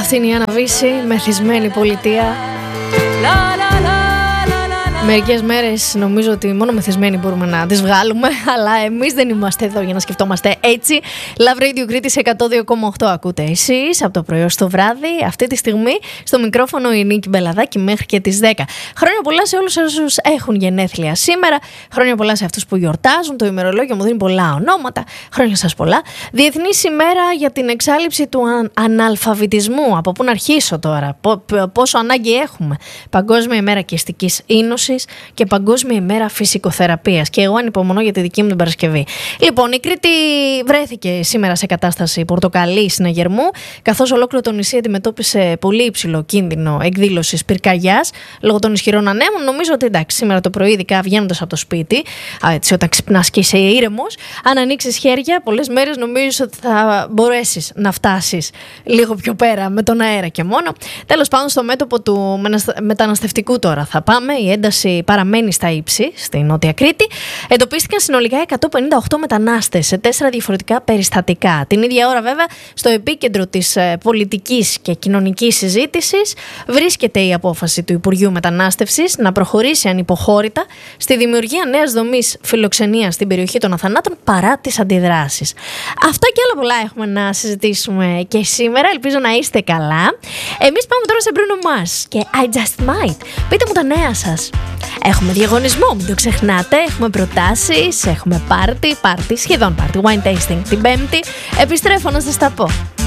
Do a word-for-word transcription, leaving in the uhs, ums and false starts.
Αυτή είναι η Άννα Βύση, μεθυσμένη πολιτεία. Μερικές μέρες νομίζω ότι μόνο μεθυσμένοι μπορούμε να τις βγάλουμε, αλλά εμείς δεν είμαστε εδώ για να σκεφτόμαστε έτσι. Love Radio Κρήτης εκατό δύο κόμμα οκτώ ακούτε εσείς από το πρωί ως το βράδυ. Αυτή τη στιγμή στο μικρόφωνο η Νίκη Μπελαδάκη μέχρι και τις δέκα. Χρόνια πολλά σε όλους όσους έχουν γενέθλια σήμερα. Χρόνια πολλά σε αυτούς που γιορτάζουν. Το ημερολόγιο μου δίνει πολλά ονόματα. Χρόνια σας πολλά. Διεθνής ημέρα για την εξάλληψη του αν- αναλφαβητισμού. Από πού να αρχίσω τώρα, πόσο ανάγκη έχουμε. Παγκόσμια ημέρα οικιστικής ίνωσης και Παγκόσμια ημέρα φυσικοθεραπείας. Και εγώ ανυπομονώ για τη δική μου την Παρασκευή. Λοιπόν, η Κρήτη βρέθηκε σήμερα σε κατάσταση πορτοκαλί συναγερμού, καθώς ολόκληρο το νησί αντιμετώπισε πολύ υψηλό κίνδυνο εκδήλωσης πυρκαγιάς λόγω των ισχυρών ανέμων. Νομίζω ότι εντάξει, σήμερα το πρωί, ειδικά βγαίνοντας από το σπίτι, έτσι, όταν ξυπνάς και είσαι ήρεμος, αν ανοίξεις χέρια, πολλές μέρες νομίζω ότι θα μπορέσεις να φτάσεις λίγο πιο πέρα με τον αέρα και μόνο. Τέλος πάντων, στο μέτωπο του μεταναστευτικού τώρα θα πάμε. Η ένταση παραμένει στα ύψη στη Νότια Κρήτη. Εντοπίστηκαν συνολικά εκατόν πενήντα οκτώ μετανάστες σε τέσσερα διαφορετικά περιστατικά. Την ίδια ώρα, βέβαια, στο επίκεντρο της πολιτικής και κοινωνικής συζήτησης βρίσκεται η απόφαση του Υπουργείου Μετανάστευσης να προχωρήσει ανυποχώρητα στη δημιουργία νέας δομής φιλοξενίας στην περιοχή των Αθανάτων παρά τις αντιδράσεις. Αυτά και άλλα πολλά έχουμε να συζητήσουμε και σήμερα. Ελπίζω να είστε καλά. Εμείς πάμε τώρα σε Bruno Mars και I Just Might. Πείτε μου τα νέα σας. Έχουμε διαγωνισμό, μην το ξεχνάτε. Έχουμε προτάσεις, έχουμε πάρτι, πάρτι, σχεδόν πάρτι, wine tasting την Πέμπτη. Επιστρέφω να σας τα πω.